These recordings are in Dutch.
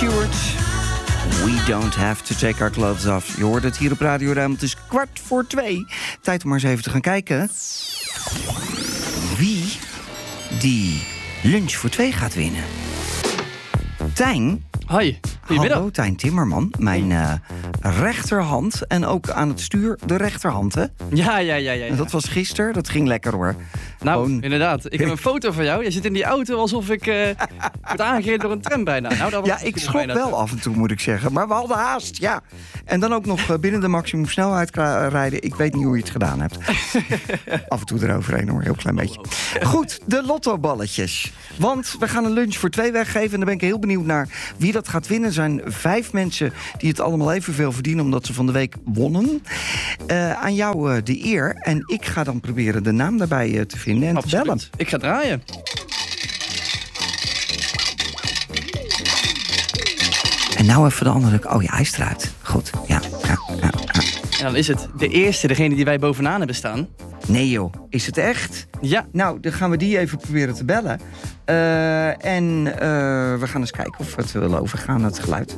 Stewart. We don't have to take our clothes off. Je hoort het hier op Radio Rijnmond. Het is 2:15. Tijd om maar eens even te gaan kijken wie die lunch voor 2 gaat winnen. Tijn. Hoi, goedemiddag. Hallo, Tijn Timmerman. Mijn rechterhand en ook aan het stuur de rechterhand, hè? Ja. En dat was gisteren, dat ging lekker hoor. Nou, Gewoon... inderdaad. Ik heb een foto van jou. Je zit in die auto alsof ik word aangereden door een tram bijna. Nou, dat was Ja, ik schrok wel af en toe, moet ik zeggen. Maar we hadden haast, ja. En dan ook nog binnen de maximumsnelheid rijden. Ik weet niet hoe je het gedaan hebt. Af en toe eroverheen hoor, heel klein beetje. Goed, de lottoballetjes. Want we gaan een lunch voor 2 weggeven. En daar ben ik heel benieuwd naar wie dat gaat winnen. Er zijn 5 mensen die het allemaal evenveel verdienen, omdat ze van de week wonnen. Aan jou de eer. En ik ga dan proberen de naam daarbij te vinden en Absoluut. te bellen. Ik ga draaien. En nou even de andere... Oh ja, hij is eruit. Goed, ja. En dan is het de eerste, degene die wij bovenaan hebben staan. Nee joh, is het echt? Ja. Nou, dan gaan we die even proberen te bellen. En we gaan eens kijken of het wil overgaan, het geluid.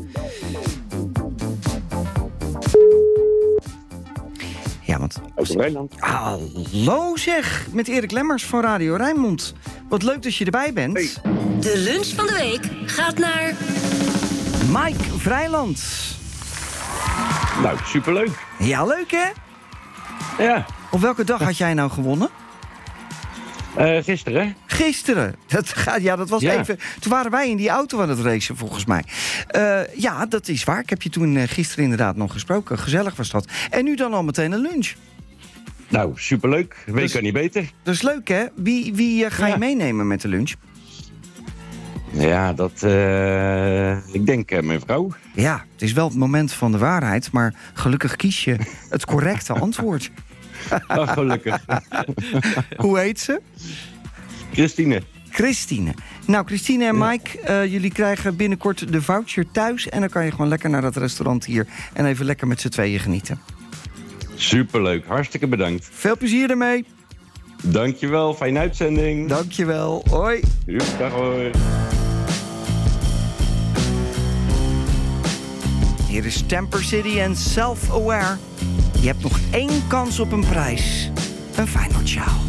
Ja, want... Hallo zeg, met Erik Lemmers van Radio Rijnmond. Wat leuk dat je erbij bent. Hey. De lunch van de week gaat naar... Mike Vrijland. Nou, superleuk. Ja, leuk hè? Ja, Op welke dag had jij nou gewonnen? gisteren. Gisteren. Dat was Ja. even... Toen waren wij in die auto aan het racen, volgens mij. Ja, dat is waar. Ik heb je toen gisteren inderdaad nog gesproken. Gezellig was dat. En nu dan al meteen een lunch. Nou, superleuk. Week Dus- kan niet beter. Dat is leuk, hè? Wie ga je Ja. meenemen met de lunch? Ja, dat... ik denk mijn vrouw. Ja, het is wel het moment van de waarheid, maar gelukkig kies je het correcte antwoord. Oh, gelukkig. Hoe heet ze? Christine. Christine. Nou, Christine en Mike, jullie krijgen binnenkort de voucher thuis. En dan kan je gewoon lekker naar dat restaurant hier en even lekker met z'n tweeën genieten. Superleuk. Hartstikke bedankt. Veel plezier ermee. Dankjewel. Fijne uitzending. Dankjewel. Hoi. Dag hoor. Hier is Temper City en Self-Aware. Je hebt nog 1 kans op een prijs. Een Feyenoord sjaal.